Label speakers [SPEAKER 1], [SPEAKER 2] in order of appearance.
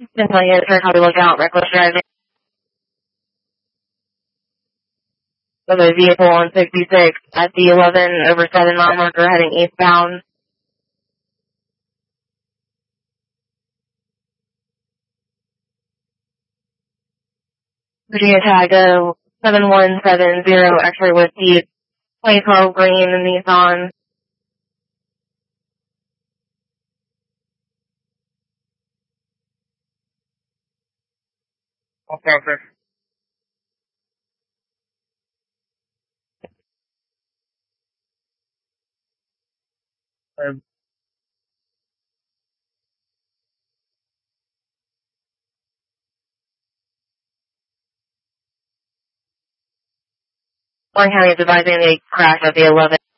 [SPEAKER 1] Definitely is for how we look out, reckless driving. With a vehicle on 66 at the 11 over 7 mile marker heading eastbound. Virginia tag 7170 X-ray Whiskey 2012 green Nissan.
[SPEAKER 2] Okay.
[SPEAKER 1] Warren County is advising a crash at the 11.